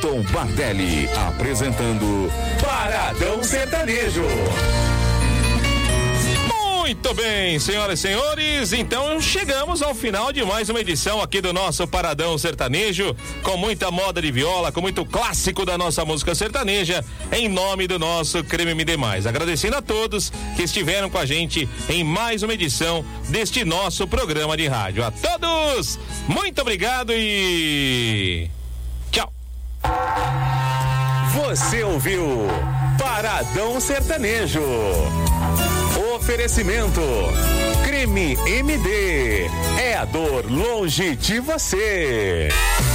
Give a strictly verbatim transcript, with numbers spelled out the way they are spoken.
Cleiton Bardelli, apresentando Paradão Sertanejo. Muito bem, senhoras e senhores, então chegamos ao final de mais uma edição aqui do nosso Paradão Sertanejo, com muita moda de viola, com muito clássico da nossa música sertaneja, em nome do nosso Creme M D mais. Agradecendo a todos que estiveram com a gente em mais uma edição deste nosso programa de rádio. A todos, muito obrigado e tchau. Você ouviu Paradão Sertanejo. Oferecimento Creme M D, é a dor longe de você.